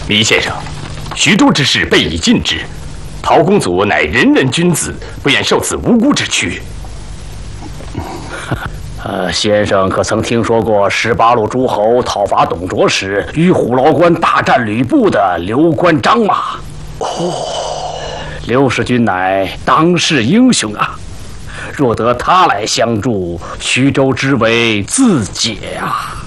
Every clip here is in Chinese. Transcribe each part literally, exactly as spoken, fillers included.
糜先生，徐州之事备已尽之，陶公祖乃仁人君子，不愿受此无辜之屈。 呃，先生可曾听说过十八路诸侯讨伐董卓时，与虎牢关大战吕布的刘关张吗？哦，刘使君乃当世英雄啊！若得他来相助，徐州之危自解啊！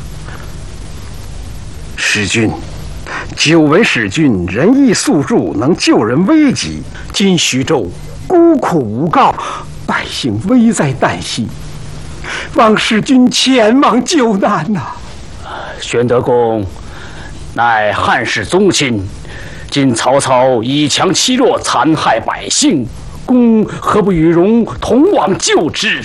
使君，久闻使君仁义素著，能救人危急。今徐州孤苦无告，百姓危在旦夕。望使君前往救难呐、 啊！玄德公乃汉室宗亲，今曹操以强欺弱，残害百姓，公何不与荣同往救之？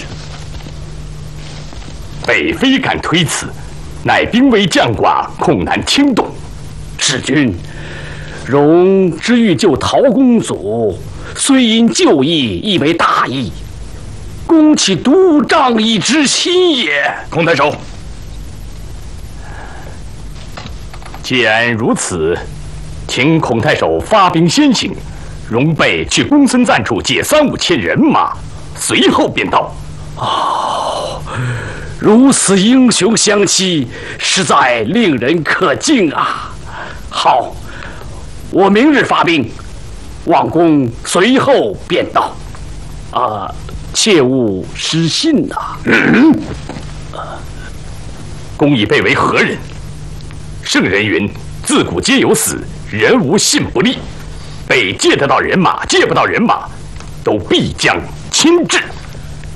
北非敢推辞，乃兵微将寡，恐难轻动。 使君，荣之欲救陶公祖，虽因旧义，亦为大义。公岂独仗义之心也？ 孔太守，既然如此，请孔太守发兵先行，容备去公孙瓒处借三五千人马，随后便到。 哦，如此英雄相期，实在令人可敬啊！好，我明日发兵，望公随后便到。啊。切勿失信呐、啊！ 嗯公已被为何人？圣人云：自古皆有死，人无信不立。被借得到人马，借不到人马，都必将亲至。